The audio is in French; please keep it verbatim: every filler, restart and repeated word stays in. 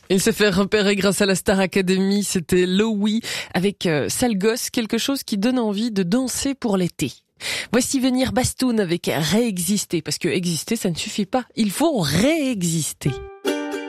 Il s'est fait repérer grâce à la Star Academy, c'était Lowy avec euh, Sale Gosse, quelque chose qui donne envie de danser pour l'été. Voici venir Bastoun avec Réexister, parce que exister ça ne suffit pas, il faut réexister.